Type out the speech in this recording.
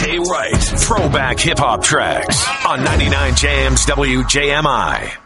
Jay Wright. Throwback hip hop tracks on 99 Jams WJMI.